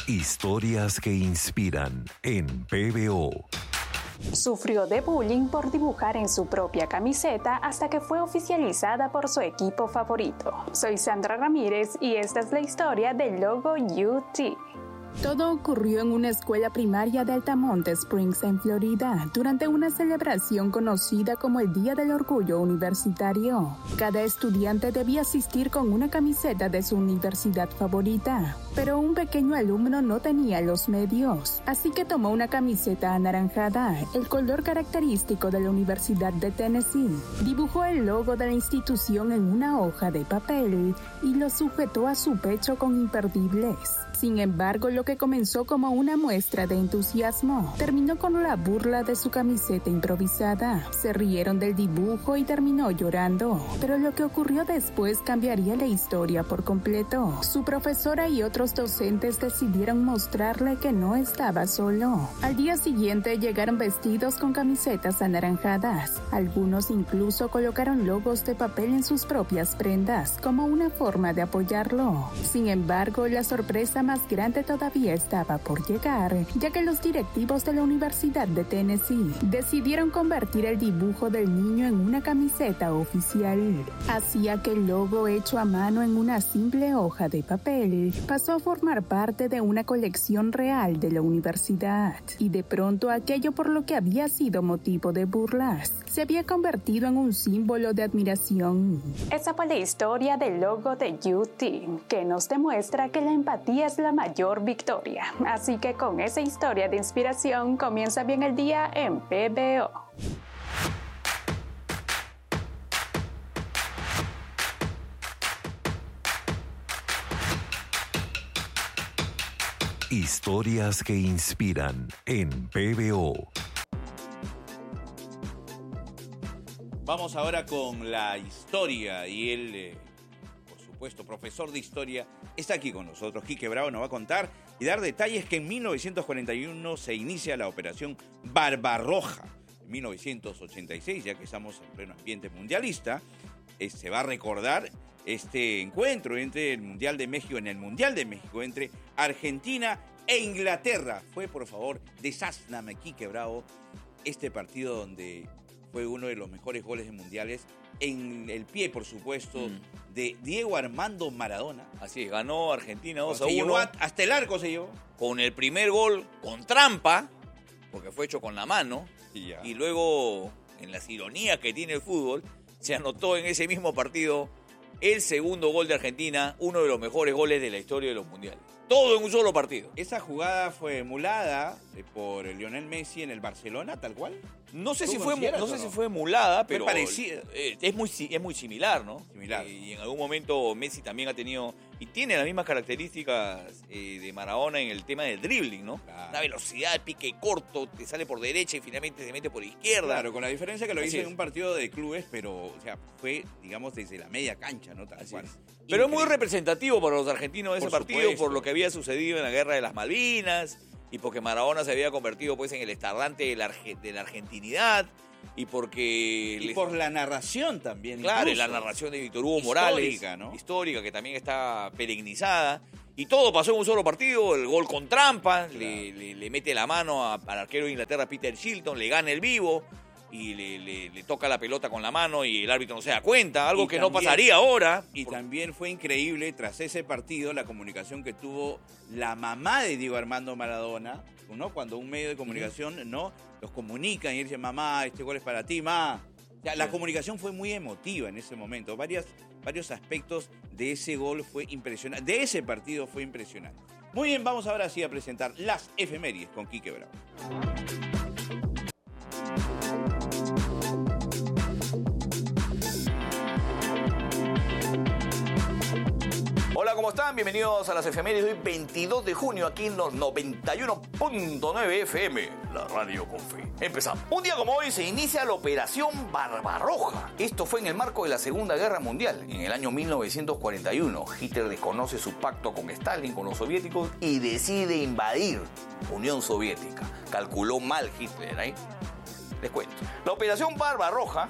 Historias que inspiran en PBO. Sufrió de bullying por dibujar en su propia camiseta hasta que fue oficializada por su equipo favorito. Soy Sandra Ramírez y esta es la historia del logo UT. Todo ocurrió en una escuela primaria de Altamonte Springs, en Florida, durante una celebración conocida como el Día del Orgullo Universitario. Cada estudiante debía asistir con una camiseta de su universidad favorita, pero un pequeño alumno no tenía los medios, así que tomó una camiseta anaranjada, el color característico de la Universidad de Tennessee. Dibujó el logo de la institución en una hoja de papel y lo sujetó a su pecho con imperdibles. Sin embargo, lo que comenzó como una muestra de entusiasmo terminó con la burla de su camiseta improvisada. Se rieron del dibujo y terminó llorando. Pero lo que ocurrió después cambiaría la historia por completo. Su profesora y otros docentes decidieron mostrarle que no estaba solo. Al día siguiente llegaron vestidos con camisetas anaranjadas. Algunos incluso colocaron logos de papel en sus propias prendas, como una forma de apoyarlo. Sin embargo, la sorpresa más grande todavía estaba por llegar, ya que los directivos de la Universidad de Tennessee decidieron convertir el dibujo del niño en una camiseta oficial. Hacía que el logo hecho a mano en una simple hoja de papel pasó a formar parte de una colección real de la universidad, y de pronto aquello por lo que había sido motivo de burlas se había convertido en un símbolo de admiración. Esa fue la historia del logo de UT, que nos demuestra que la empatía es la mayor victoria. Así que con esa historia de inspiración comienza bien el día en PBO. Historias que inspiran en PBO. Vamos ahora con la historia y él, por supuesto, profesor de historia, está aquí con nosotros. Quique Bravo nos va a contar y dar detalles que en 1941 se inicia la Operación Barbarroja. En 1986, ya que estamos en pleno ambiente mundialista, se va a recordar este encuentro entre el Mundial de México, entre Argentina e Inglaterra. Fue, por favor, desázname, Quique Bravo, este partido donde fue uno de los mejores goles de mundiales en el pie, por supuesto, de Diego Armando Maradona. Así es, ganó Argentina 2-1. Hasta el arco se llevó. Con el primer gol con trampa, porque fue hecho con la mano. Y luego, en las ironías que tiene el fútbol, se anotó en ese mismo partido el segundo gol de Argentina, uno de los mejores goles de la historia de los mundiales. Todo en un solo partido. Esa jugada fue emulada por Lionel Messi en el Barcelona, tal cual. No sé si fue emulada, pero parecida. Es muy similar, ¿no? Similar. Y en algún momento Messi también ha tenido y tiene las mismas características de Maradona en el tema del dribbling, ¿no? Claro. Una velocidad, pique corto, te sale por derecha y finalmente se mete por izquierda. Claro, con la diferencia que lo hizo en un partido de clubes, pero o sea, fue, digamos, desde la media cancha, ¿no? Tal cual. Pero es muy representativo para los argentinos de ese partido, supuesto, por lo que había sucedido en la Guerra de las Malvinas y porque Maradona se había convertido pues en el estandarte de la argentinidad y porque... Y por la narración también. Claro, incluso. y la narración de Víctor Hugo Morales. ¿No? Histórica, que también está perenizada. Y todo pasó en un solo partido, el gol con trampa, claro. le mete la mano al arquero de Inglaterra, Peter Shilton, le gana el vivo y le toca la pelota con la mano y el árbitro no se da cuenta, algo que no pasaría ahora. Y también fue increíble, tras ese partido, la comunicación que tuvo la mamá de Diego Armando Maradona, ¿no? Cuando un medio de comunicación no los comunica y dice, mamá, este gol es para ti, ma. O sea, la comunicación fue muy emotiva en ese momento. Varios aspectos de ese gol fue impresionante, de ese partido fue impresionante. Muy bien, vamos ahora sí a presentar las efemérides con Quique Bravo. Hola, ¿cómo están? Bienvenidos a las efemérides de hoy, 22 de junio, aquí en los 91.9 FM, la radio con fe. Empezamos. Un día como hoy se inicia la Operación Barbarroja. Esto fue en el marco de la Segunda Guerra Mundial. En el año 1941, Hitler desconoce su pacto con Stalin, con los soviéticos, y decide invadir Unión Soviética. Calculó mal Hitler, ¿eh? Les cuento. La Operación Barbarroja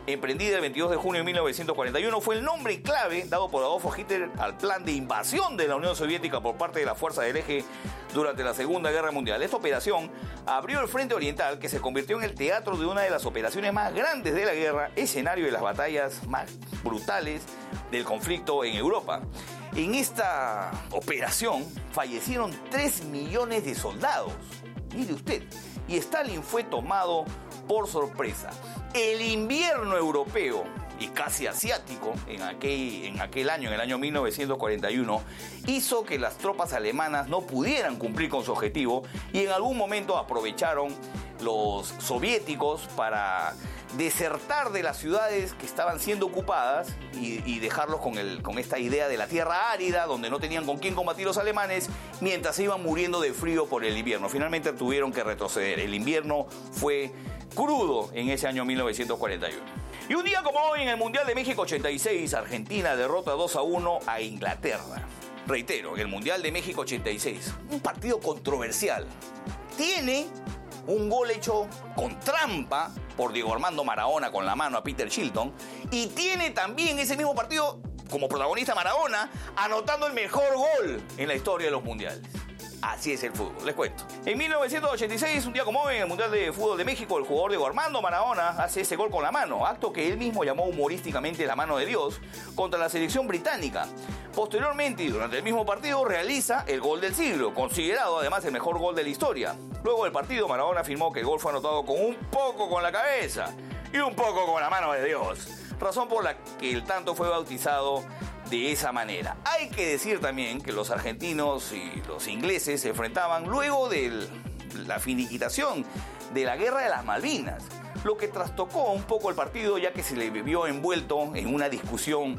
emprendida el 22 de junio de 1941, fue el nombre clave dado por Adolfo Hitler al plan de invasión de la Unión Soviética por parte de las fuerzas del eje durante la Segunda Guerra Mundial. Esta operación abrió el Frente Oriental, que se convirtió en el teatro de una de las operaciones más grandes de la guerra, escenario de las batallas más brutales del conflicto en Europa. En esta operación fallecieron 3 millones de soldados. Mire usted, y Stalin fue tomado por sorpresa. El invierno europeo y casi asiático en aquel año, en el año 1941, hizo que las tropas alemanas no pudieran cumplir con su objetivo y en algún momento aprovecharon los soviéticos para desertar de las ciudades que estaban siendo ocupadas y dejarlos con esta idea de la tierra árida, donde no tenían con quién combatir los alemanes, mientras se iban muriendo de frío por el invierno. Finalmente tuvieron que retroceder. El invierno fue crudo en ese año 1941. Y un día como hoy, en el Mundial de México 86, Argentina derrota 2-1 a Inglaterra. Reitero, en el Mundial de México 86, un partido controversial. Tiene un gol hecho con trampa por Diego Armando Maradona con la mano a Peter Shilton, y tiene también ese mismo partido como protagonista Maradona anotando el mejor gol en la historia de los mundiales. Así es el fútbol, les cuento. En 1986, un día como hoy, en el Mundial de Fútbol de México, el jugador Diego Armando Maradona hace ese gol con la mano, acto que él mismo llamó humorísticamente la mano de Dios, contra la selección británica. Posteriormente, y durante el mismo partido, realiza el gol del siglo, considerado además el mejor gol de la historia. Luego del partido, Maradona afirmó que el gol fue anotado con un poco con la cabeza y un poco con la mano de Dios, razón por la que el tanto fue bautizado de esa manera. Hay que decir también que los argentinos y los ingleses se enfrentaban luego de la finiquitación de la Guerra de las Malvinas, lo que trastocó un poco el partido, ya que se le vio envuelto en una discusión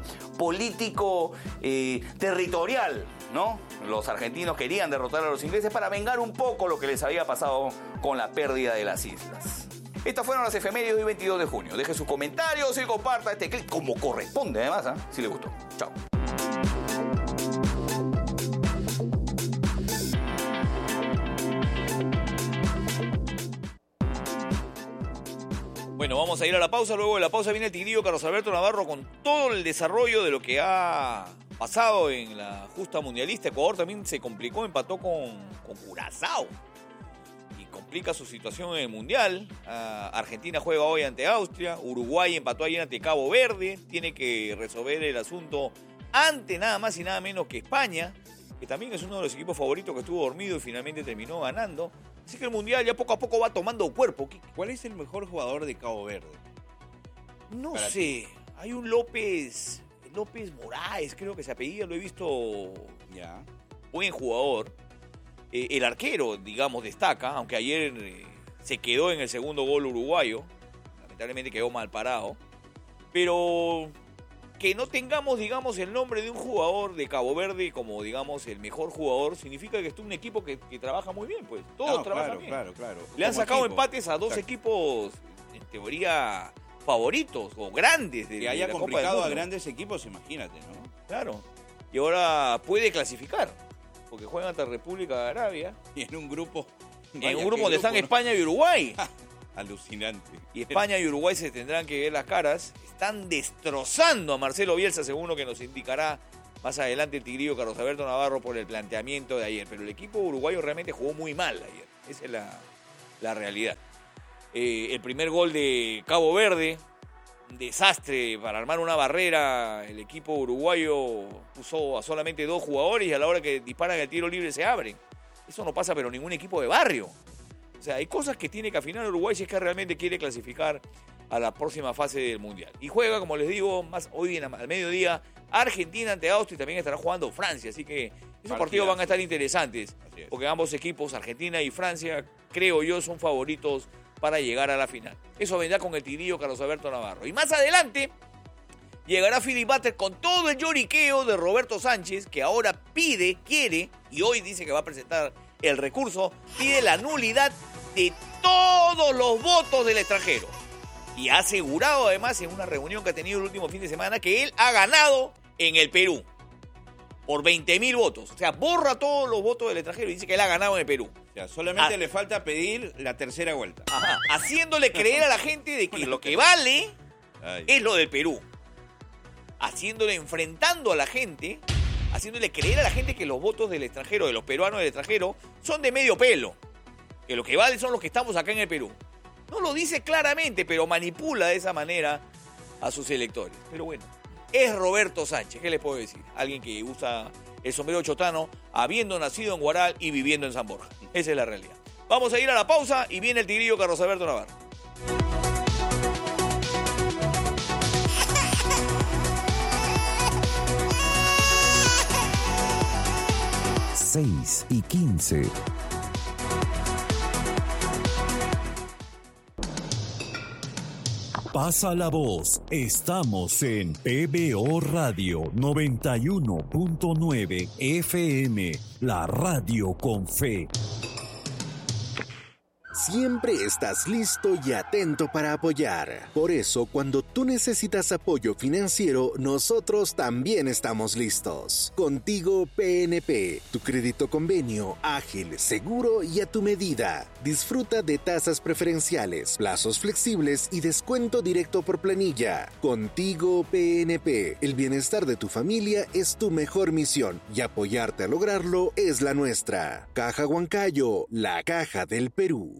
político-territorial, ¿no? Los argentinos querían derrotar a los ingleses para vengar un poco lo que les había pasado con la pérdida de las islas. Estas fueron las efemérides de hoy, 22 de junio. Deje sus comentarios y comparta este clip como corresponde, además, si le gustó. Chao. Bueno, vamos a ir a la pausa. Luego de la pausa viene el tigrillo Carlos Alberto Navarro con todo el desarrollo de lo que ha pasado en la justa mundialista. Ecuador también se complicó, empató con Curazao y complica su situación en el Mundial. Argentina juega hoy ante Austria. Uruguay empató ayer ante Cabo Verde. Tiene que resolver el asunto ante nada más y nada menos que España, que también es uno de los equipos favoritos que estuvo dormido y finalmente terminó ganando. Así que el Mundial ya poco a poco va tomando cuerpo. ¿Cuál es el mejor jugador de Cabo Verde? No sé. Hay un López Moraes, creo que se apellida, lo he visto. Ya. Buen jugador. El arquero, digamos, destaca, aunque ayer se quedó en el segundo gol uruguayo. Lamentablemente quedó mal parado. Pero que no tengamos, digamos, el nombre de un jugador de Cabo Verde como, digamos, el mejor jugador, significa que es un equipo que trabaja muy bien, pues. Todos trabajan bien. Claro. Le han Como sacado equipo. empates a dos equipos, en teoría, favoritos o grandes de Que haya la Copa del complicado a Mundo. grandes equipos, imagínate, ¿no? Claro. Y ahora puede clasificar, porque juegan ante República de Arabia. Y en un grupo... En un grupo donde están España y Uruguay. Alucinante. Y España y Uruguay se tendrán que ver las caras. Están destrozando a Marcelo Bielsa, según lo que nos indicará más adelante el tigrillo Carlos Alberto Navarro por el planteamiento de ayer. Pero el equipo uruguayo realmente jugó muy mal ayer. Esa es la realidad. El primer gol de Cabo Verde, un desastre para armar una barrera. El equipo uruguayo puso a solamente 2 jugadores y a la hora que disparan el tiro libre se abren. Eso no pasa pero ningún equipo de barrio. O sea, hay cosas que tiene que afinar Uruguay si es que realmente quiere clasificar a la próxima fase del Mundial. Y juega, como les digo, más hoy al mediodía, Argentina ante Austria y también estará jugando Francia. Así que esos partidos van a estar interesantes. Porque ambos equipos, Argentina y Francia, creo yo, son favoritos para llegar a la final. Eso vendrá con el tigrillo Carlos Alberto Navarro. Y más adelante llegará Philip Butter con todo el lloriqueo de Roberto Sánchez, que ahora quiere, y hoy dice que va a presentar el recurso, pide la nulidad de todos los votos del extranjero. Y ha asegurado además en una reunión que ha tenido el último fin de semana que él ha ganado en el Perú por 20.000 votos. O sea, borra todos los votos del extranjero y dice que él ha ganado en el Perú. O sea, solamente le falta pedir la tercera vuelta. Ajá, haciéndole creer a la gente de que lo que vale Ay. Es lo del Perú. Enfrentando a la gente, haciéndole creer a la gente que los votos del extranjero, de los peruanos del extranjero, son de medio pelo. Que lo que vale son los que estamos acá en el Perú. No lo dice claramente, pero manipula de esa manera a sus electores. Pero bueno, es Roberto Sánchez, ¿qué les puedo decir? Alguien que usa el sombrero chotano, habiendo nacido en Huaral y viviendo en San Borja. Esa es la realidad. Vamos a ir a la pausa y viene el tigrillo Carlos Alberto Navarro. 6:15. Pasa la voz, estamos en PBO Radio 91.9 FM, la radio con fe. Siempre estás listo y atento para apoyar. Por eso, cuando tú necesitas apoyo financiero, nosotros también estamos listos. Contigo PNP, tu crédito convenio, ágil, seguro y a tu medida. Disfruta de tasas preferenciales, plazos flexibles y descuento directo por planilla. Contigo PNP, el bienestar de tu familia es tu mejor misión y apoyarte a lograrlo es la nuestra. Caja Huancayo, la caja del Perú.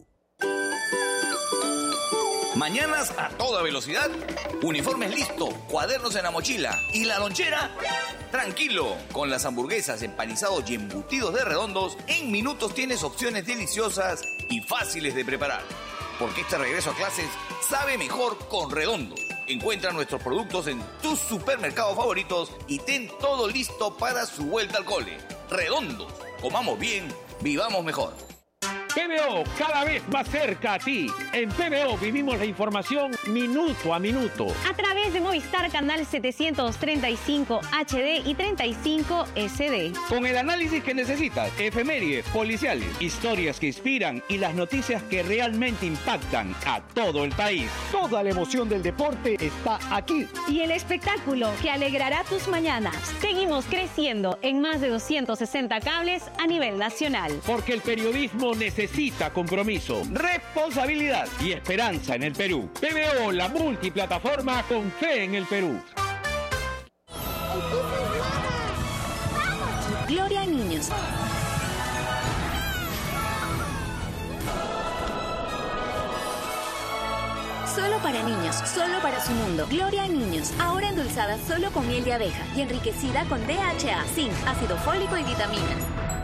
Mañanas a toda velocidad, uniformes listos, cuadernos en la mochila y la lonchera, tranquilo. Con las hamburguesas, empanizados y embutidos de Redondos, en minutos tienes opciones deliciosas y fáciles de preparar. Porque este regreso a clases sabe mejor con Redondos. Encuentra nuestros productos en tus supermercados favoritos y ten todo listo para su vuelta al cole. Redondos, comamos bien, vivamos mejor. PBO, cada vez más cerca a ti. En PBO vivimos la información minuto a minuto. A través de Movistar Canal 735 HD y 35 SD. Con el análisis que necesitas, efemérides, policiales, historias que inspiran y las noticias que realmente impactan a todo el país. Toda la emoción del deporte está aquí. Y el espectáculo que alegrará tus mañanas. Seguimos creciendo en más de 260 cables a nivel nacional. Porque el periodismo necesita compromiso, responsabilidad y esperanza en el Perú. PBO, la multiplataforma con fe en el Perú. Gloria a niños. Solo para niños, solo para su mundo. Gloria a niños, ahora endulzada solo con miel de abeja y enriquecida con DHA, zinc, ácido fólico y vitaminas.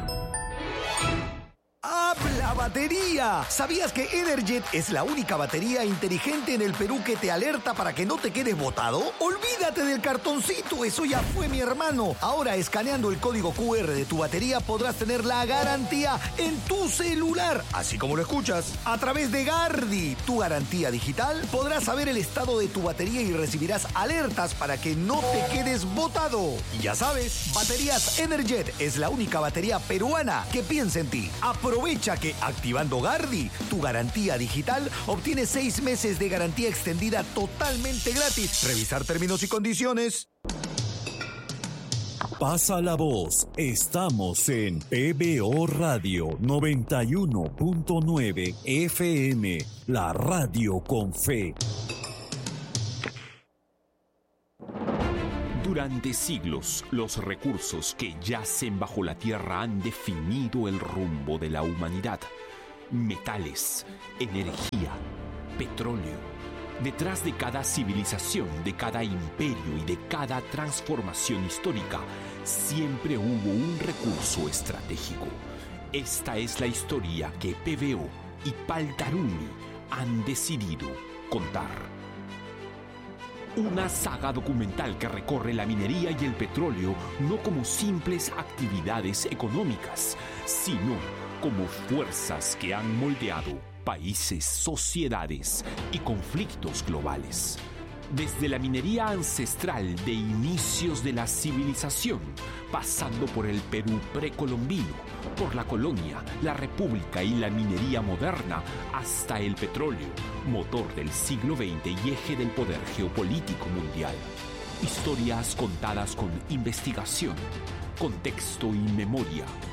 ¡Habla batería! ¿Sabías que Energet es la única batería inteligente en el Perú que te alerta para que no te quedes botado? ¡Olvídate del cartoncito! Eso ya fue, mi hermano. Ahora, escaneando el código QR de tu batería, podrás tener la garantía en tu celular. Así como lo escuchas. A través de Gardi, tu garantía digital, podrás saber el estado de tu batería y recibirás alertas para que no te quedes botado. Y ya sabes, Baterías Energet es la única batería peruana que piensa en ti. Aprovecha que activando Gardi, tu garantía digital, obtienes 6 meses de garantía extendida totalmente gratis. Revisar términos y condiciones. Pasa la voz, estamos en PBO Radio 91.9 FM, la radio con fe. Durante siglos, los recursos que yacen bajo la tierra han definido el rumbo de la humanidad. Metales, energía, petróleo. Detrás de cada civilización, de cada imperio y de cada transformación histórica, siempre hubo un recurso estratégico. Esta es la historia que PBO y Paltaruni han decidido contar. Una saga documental que recorre la minería y el petróleo no como simples actividades económicas, sino como fuerzas que han moldeado países, sociedades y conflictos globales. Desde la minería ancestral de inicios de la civilización, pasando por el Perú precolombino, por la colonia, la república y la minería moderna, hasta el petróleo, motor del siglo XX y eje del poder geopolítico mundial. Historias contadas con investigación, contexto y memoria.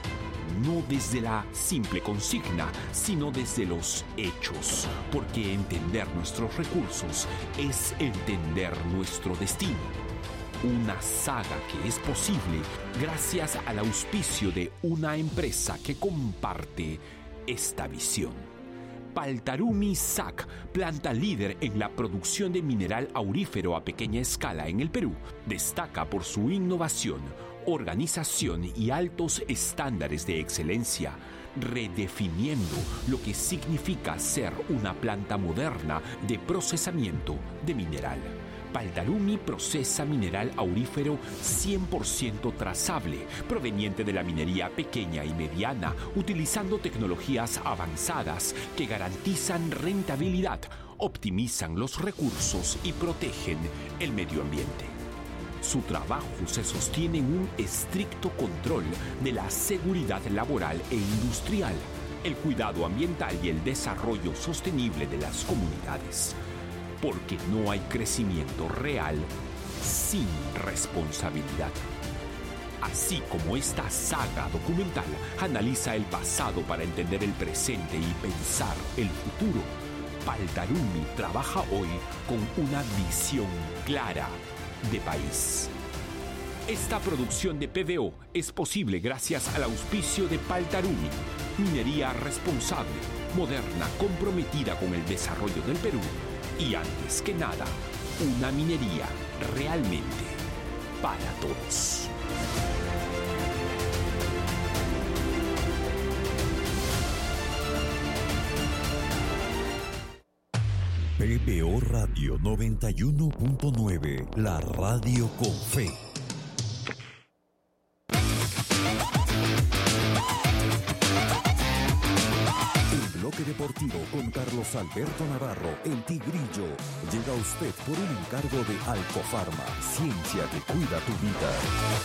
no desde la simple consigna, sino desde los hechos, porque entender nuestros recursos es entender nuestro destino. Una saga que es posible gracias al auspicio de una empresa que comparte esta visión. Paltarumi SAC, planta líder en la producción de mineral aurífero a pequeña escala en el Perú, destaca por su innovación, organización y altos estándares de excelencia, redefiniendo lo que significa ser una planta moderna de procesamiento de mineral. Paltarumi procesa mineral aurífero 100% trazable, proveniente de la minería pequeña y mediana, utilizando tecnologías avanzadas que garantizan rentabilidad, optimizan los recursos y protegen el medio ambiente. Su trabajo se sostiene en un estricto control de la seguridad laboral e industrial, el cuidado ambiental y el desarrollo sostenible de las comunidades. Porque no hay crecimiento real sin responsabilidad. Así como esta saga documental analiza el pasado para entender el presente y pensar el futuro, Paltarumi trabaja hoy con una visión clara de país. Esta producción de PBO es posible gracias al auspicio de Paltarumi, minería responsable, moderna, comprometida con el desarrollo del Perú y, antes que nada, una minería realmente para todos. PBO Radio 91.9, la radio con fe. Bloque Deportivo con Carlos Alberto Navarro, el Tigrillo, llega a usted por un encargo de Alcofarma, ciencia que cuida tu vida.